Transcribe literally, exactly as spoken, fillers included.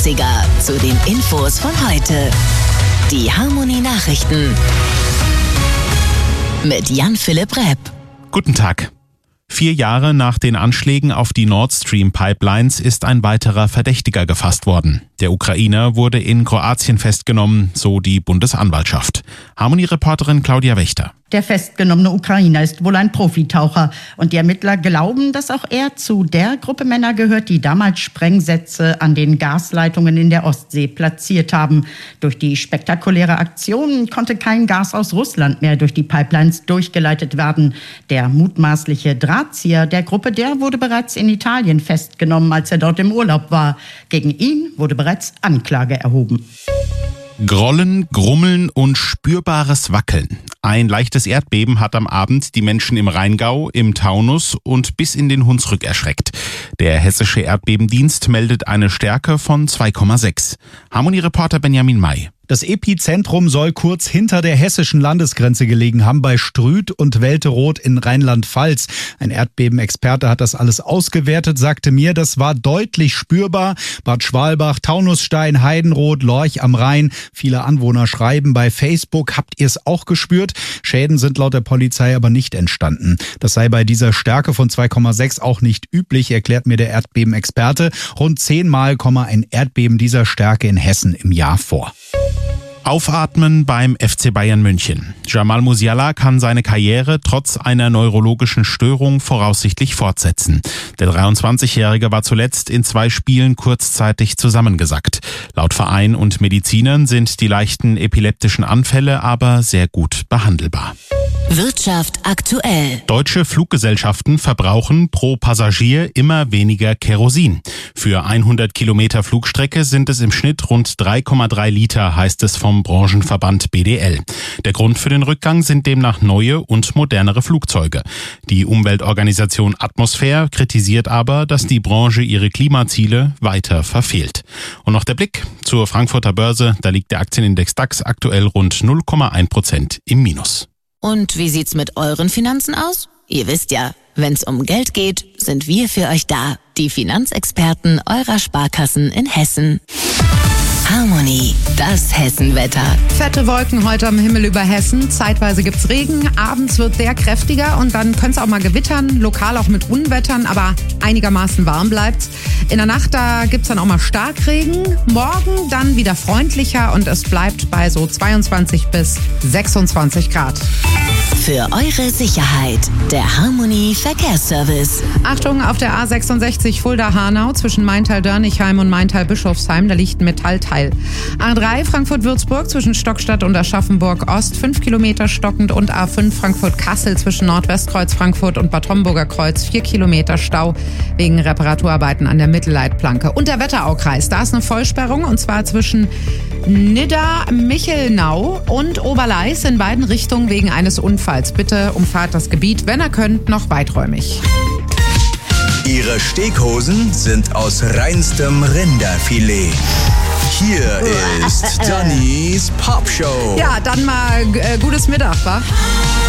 Klassiker zu den Infos von heute. Die Harmony Nachrichten mit Jan-Philipp Repp. Guten Tag. Vier Jahre nach den Anschlägen auf die Nord Stream Pipelines ist ein weiterer Verdächtiger gefasst worden. Der Ukrainer wurde in Kroatien festgenommen, so die Bundesanwaltschaft. Harmony-Reporterin Claudia Wächter. Der festgenommene Ukrainer ist wohl ein Profitaucher und die Ermittler glauben, dass auch er zu der Gruppe Männer gehört, die damals Sprengsätze an den Gasleitungen in der Ostsee platziert haben. Durch die spektakuläre Aktion konnte kein Gas aus Russland mehr durch die Pipelines durchgeleitet werden. Der mutmaßliche Drahtzieher der Gruppe, der wurde bereits in Italien festgenommen, als er dort im Urlaub war. Gegen ihn wurde bereits Anklage erhoben. Grollen, Grummeln und spürbares Wackeln. Ein leichtes Erdbeben hat am Abend die Menschen im Rheingau, im Taunus und bis in den Hunsrück erschreckt. Der hessische Erdbebendienst meldet eine Stärke von zwei Komma sechs. Harmony-Reporter Benjamin May. Das Epizentrum soll kurz hinter der hessischen Landesgrenze gelegen haben, bei Strüth und Welteroth in Rheinland-Pfalz. Ein Erdbebenexperte hat das alles ausgewertet, sagte mir, das war deutlich spürbar. Bad Schwalbach, Taunusstein, Heidenroth, Lorch am Rhein. Viele Anwohner schreiben bei Facebook, habt ihr es auch gespürt? Schäden sind laut der Polizei aber nicht entstanden. Das sei bei dieser Stärke von zwei Komma sechs auch nicht üblich, erklärt mir der Erdbebenexperte. Rund zehnmal komme ein Erdbeben dieser Stärke in Hessen im Jahr vor. Aufatmen beim F C Bayern München. Jamal Musiala kann seine Karriere trotz einer neurologischen Störung voraussichtlich fortsetzen. Der dreiundzwanzigjährige war zuletzt in zwei Spielen kurzzeitig zusammengesackt. Laut Verein und Medizinern sind die leichten epileptischen Anfälle aber sehr gut behandelbar. Wirtschaft aktuell. Deutsche Fluggesellschaften verbrauchen pro Passagier immer weniger Kerosin. Für hundert Kilometer Flugstrecke sind es im Schnitt rund drei Komma drei Liter, heißt es vom Branchenverband B D L. Der Grund für den Rückgang sind demnach neue und modernere Flugzeuge. Die Umweltorganisation Atmosphäre kritisiert aber, dass die Branche ihre Klimaziele weiter verfehlt. Und noch der Blick zur Frankfurter Börse. Da liegt der Aktienindex DAX aktuell rund null Komma eins Prozent im Minus. Und wie sieht's mit euren Finanzen aus? Ihr wisst ja, wenn's um Geld geht, sind wir für euch da. Die Finanzexperten eurer Sparkassen in Hessen. Harmony, das Hessenwetter. Fette Wolken heute am Himmel über Hessen. Zeitweise gibt's Regen, abends wird der kräftiger und dann könnte es auch mal gewittern, lokal auch mit Unwettern, aber einigermaßen warm bleibt's. In der Nacht, da gibt's dann auch mal Starkregen. Morgen dann wieder freundlicher und es bleibt bei so zweiundzwanzig bis sechsundzwanzig Grad. Für eure Sicherheit, der Harmony Verkehrsservice. Achtung, auf der A sechsundsechzig Fulda-Hanau zwischen Maintal-Dörnichheim und Maintal-Bischofsheim, da liegt ein Metallteil. A drei Frankfurt-Würzburg zwischen Stockstadt und Aschaffenburg-Ost, fünf Kilometer stockend und A fünf Frankfurt-Kassel zwischen Nordwestkreuz Frankfurt und Bad Homburger Kreuz, vier Kilometer Stau wegen Reparaturarbeiten an der Mittelleitplanke. Und der Wetteraukreis, da ist eine Vollsperrung und zwar zwischen Nidda-Michelnau und Oberleis in beiden Richtungen wegen eines Unfalls. Bitte umfahrt das Gebiet, wenn ihr könnt, noch weiträumig. Ihre Steakhosen sind aus reinstem Rinderfilet. Hier ist Dannys Popshow. Ja, dann mal äh, gutes Mittag, wa?